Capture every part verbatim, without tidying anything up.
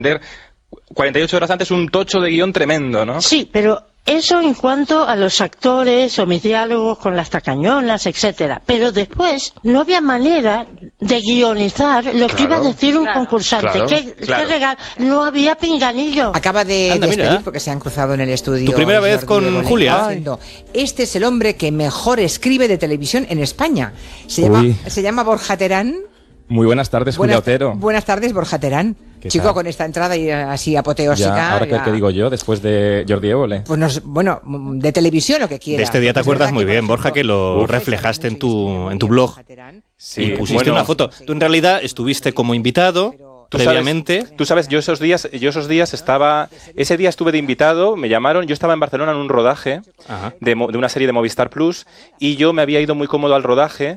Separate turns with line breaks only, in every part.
cuarenta y ocho horas antes un tocho de guión tremendo, ¿no?
Sí, pero eso en cuanto a los actores o mis diálogos con las tacañonas, etcétera. Pero después no había manera de guionizar lo claro, que iba a decir un claro, concursante. Claro, ¿Qué, claro. ¿Qué regalo? No había pinganillo.
Acaba de Anda, despedir mira. porque se han cruzado en el estudio.
¿Tu primera vez con Julia?
Diciendo, este es el hombre que mejor escribe de televisión en España. Se llama, se llama Borja Terán.
Muy buenas tardes, Julia
buenas,
Otero.
Buenas tardes, Borja Terán. Chico, tal? Con esta entrada y así apoteósica.
Ya, ¿ahora
ya...
qué digo yo después de Jordi Évole?
Pues nos, bueno, de televisión lo que quiera.
De este día te acuerdas muy bien, Borja, que lo Uf. reflejaste en tu, en tu blog. Sí, y pusiste bueno, una foto. Tú en realidad estuviste como invitado...
Tú
previamente.
Sabes, tú sabes, yo esos días, yo esos días estaba, ese día estuve de invitado, me llamaron, yo estaba en Barcelona en un rodaje de, de una serie de Movistar Plus y yo me había ido muy cómodo al rodaje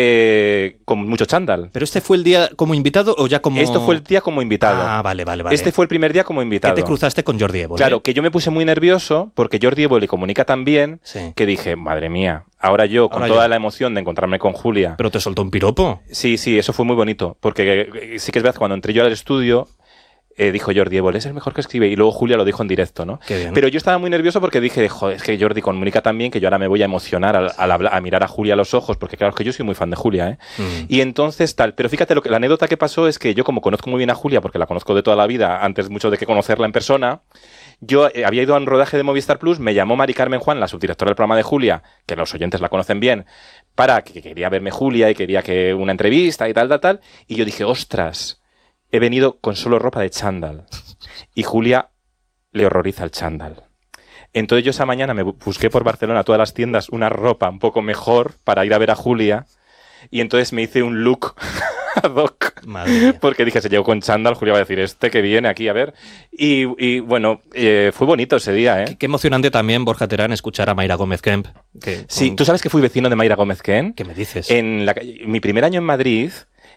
eh, con mucho chándal.
¿Pero este fue el día como invitado o ya como...?
Esto fue el día como invitado.
Ah, vale, vale, vale.
Este fue el primer día como invitado.
¿Qué te cruzaste con Jordi Évole?
Claro, que yo me puse muy nervioso porque Jordi Évole comunica tan bien sí. que dije, madre mía, ahora yo, con Ahora toda yo. la emoción de encontrarme con Julia...
¿Pero te soltó un piropo?
Sí, sí, eso fue muy bonito, porque sí que es verdad, cuando entré yo al estudio... Eh, dijo Jordi Évole, es el mejor que escribe. Y luego Julia lo dijo en directo, ¿no?
Qué bien.
Pero yo estaba muy nervioso porque dije, joder, es que Jordi comunica tan bien que yo ahora me voy a emocionar al, al hablar, a mirar a Julia a los ojos, porque claro, es que yo soy muy fan de Julia, ¿eh? Mm. Y entonces tal. Pero fíjate, lo que, la anécdota que pasó es que yo, como conozco muy bien a Julia, porque la conozco de toda la vida, antes mucho de que conocerla en persona, yo eh, había ido a un rodaje de Movistar Plus, me llamó Mari Carmen Juan, la subdirectora del programa de Julia, que los oyentes la conocen bien, para que, que quería verme Julia y quería que una entrevista y tal, tal, tal. Y yo dije, ostras, he venido con solo ropa de chándal. Y Julia le horroriza el chándal. Entonces yo esa mañana me busqué por Barcelona todas las tiendas una ropa un poco mejor para ir a ver a Julia. Y entonces me hice un look ad hoc. Porque dije, se llegó con chándal, Julia va a decir, este que viene aquí a ver. Y, y bueno, eh, fue bonito ese día, ¿eh?
Qué, qué emocionante también, Borja Terán, escuchar a Mayra Gómez Kemp. Que,
sí,
con...
¿tú sabes que fui vecino de Mayra Gómez Kemp?
¿Qué me dices?
En la, mi primer año en Madrid...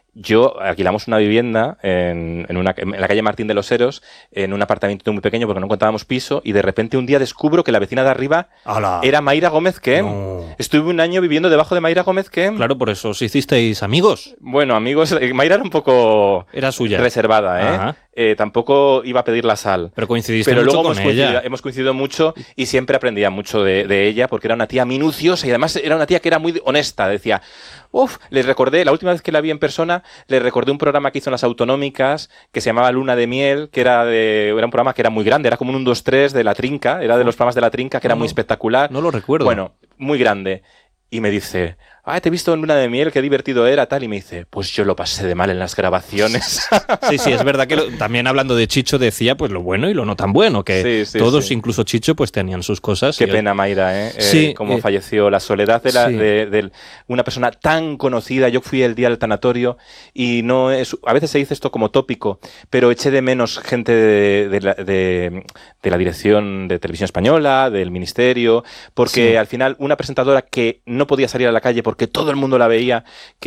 Yo alquilamos una vivienda en, en, una, en la calle Martín de los Heros, en un apartamento muy pequeño porque no encontrábamos piso, y de repente un día descubro que la vecina de arriba ¡Hala! Era Mayra Gómez Kemp. No. Estuve un año viviendo debajo de Mayra Gómez Kemp.
Claro, por eso os hicisteis amigos.
Bueno, amigos, Mayra era un poco
era suya.
reservada, ¿eh? Eh, tampoco iba a pedir la sal.
Pero coincidiste
Pero
mucho
luego
con
hemos
ella.
Coincidido, hemos coincidido mucho y siempre aprendía mucho de, de ella porque era una tía minuciosa y además era una tía que era muy honesta. Decía, uff, les recordé, la última vez que la vi en persona, le recordé un programa que hizo en las autonómicas que se llamaba Luna de Miel, que era de era un programa que era muy grande, era como un uno, dos, tres de La Trinca, era de los programas de La Trinca, que era
no,
muy espectacular.
No lo recuerdo.
Bueno, muy grande. Y me dice, ah, te he visto en Luna de Miel, qué divertido era, tal. Y me dice, pues yo lo pasé de mal en las grabaciones.
Sí, sí, es verdad que lo, también hablando de Chicho decía pues lo bueno y lo no tan bueno, que sí, sí, todos, sí. incluso Chicho, pues tenían sus cosas.
Qué pena, Mayra, ¿eh?
Sí,
eh cómo
eh,
falleció, la soledad de, la,
sí.
de, de una persona tan conocida. Yo fui el día del tanatorio y no es, a veces se dice esto como tópico, pero eché de menos gente de, de, la, de, de la dirección de Televisión Española, del Ministerio, porque sí. al final una presentadora que no podía salir a la calle porque todo el mundo la veía,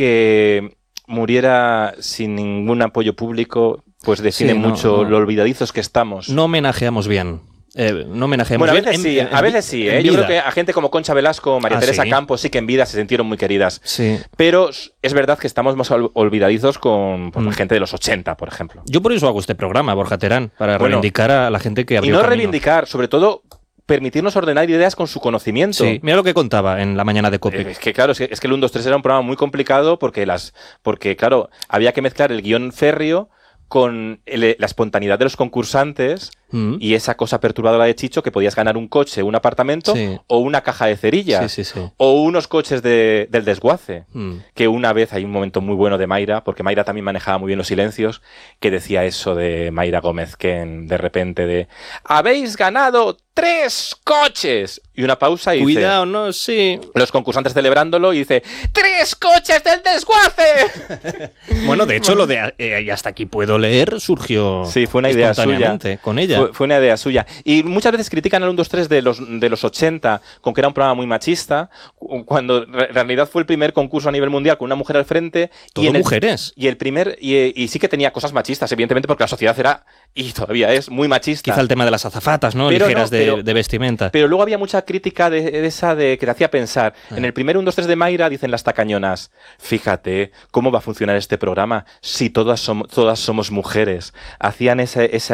que muriera sin ningún apoyo público, pues define sí, no, mucho no. lo olvidadizos que estamos.
No homenajeamos bien. Eh, no homenajeamos
bueno,
bien.
a veces
en,
sí,
en,
a veces sí. ¿eh? Yo creo que a gente como Concha Velasco, María
ah,
Teresa
¿sí?
Campos, sí que en vida se sintieron muy queridas.
Sí.
Pero es verdad que estamos más olvidadizos con pues, mm. la gente de los ochenta, por ejemplo.
Yo por eso hago este programa, Borja Terán, para bueno, reivindicar a la gente que abrió
Y no
camino.
reivindicar, sobre todo permitirnos ordenar ideas con su conocimiento.
Sí, mira lo que contaba en la mañana de COPE.
Eh, es que claro, es que, es que el uno, dos, tres era un programa muy complicado porque, las, porque claro, había que mezclar el guión férreo con el, la espontaneidad de los concursantes mm. y esa cosa perturbadora de Chicho que podías ganar un coche, un apartamento sí. o una caja de cerillas
sí, sí, sí.
o unos coches de, del desguace.
Mm.
Que una vez hay un momento muy bueno de Mayra, porque Mayra también manejaba muy bien los silencios, que decía eso de Mayra Gómez Kemp de repente de ¿habéis ganado tres coches? Y una pausa y
Cuidado,
dice,
no, sí.
Los concursantes celebrándolo y dice ¡tres coches del desguace!
Bueno, de hecho, lo de eh, y hasta aquí puedo leer surgió
sí, fue una idea suya
con ella.
Fue, fue una idea suya. Y muchas veces critican al uno dos tres de los, de los ochenta con que era un programa muy machista, cuando en realidad fue el primer concurso a nivel mundial con una mujer al frente.
¿Todo
y en el,
mujeres?
Y el primer y, y sí que tenía cosas machistas, evidentemente, porque la sociedad era, y todavía es, muy machista.
Quizá el tema de las azafatas, ¿no? Pero Ligeras no, pero, de, de vestimenta.
Pero luego había mucha crítica de, de esa de que te hacía pensar. Ah. En el primer uno dos tres de Mayra dicen las tacañonas, fíjate cómo va a funcionar este programa si todas, som todas somos mujeres. Hacían esa, esa